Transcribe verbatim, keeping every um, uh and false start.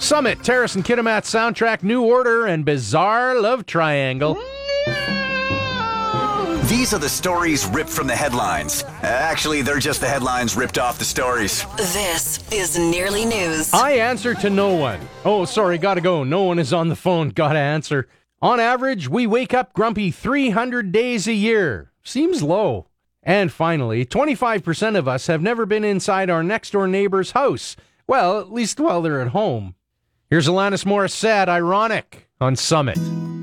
Summit, Terrace and Kitimat soundtrack, New Order, and Bizarre Love Triangle. These are the stories ripped from the headlines. Actually, they're just the headlines ripped off the stories. This is Nearly News. I answer to no one. Oh, sorry, gotta go. No one is on the phone. Gotta answer. On average, we wake up grumpy three hundred days a year. Seems low. And finally, twenty-five percent of us have never been inside our next-door neighbor's house. Well, at least while they're at home. Here's Alanis Morissette, Ironic, on Summit.